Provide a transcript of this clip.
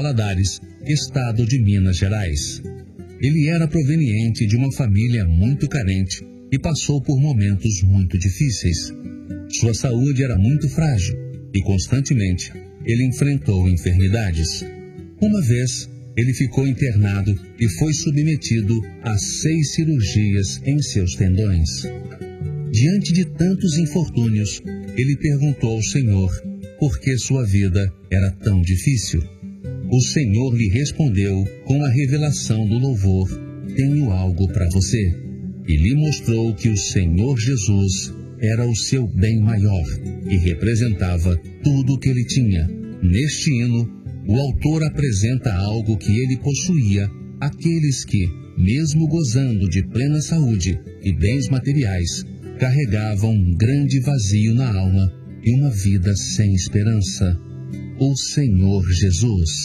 Valadares, estado de Minas Gerais. Ele era proveniente de uma família muito carente e passou por momentos muito difíceis. Sua saúde era muito frágil e constantemente ele enfrentou enfermidades. Uma vez, ele ficou internado e foi submetido a 6 cirurgias em seus tendões. Diante de tantos infortúnios, ele perguntou ao Senhor por que sua vida era tão difícil. O Senhor lhe respondeu com a revelação do louvor: tenho algo para você. E lhe mostrou que o Senhor Jesus era o seu bem maior e representava tudo o que ele tinha. Neste hino, o autor apresenta algo que ele possuía àqueles que, mesmo gozando de plena saúde e bens materiais, carregavam um grande vazio na alma e uma vida sem esperança. O Senhor Jesus.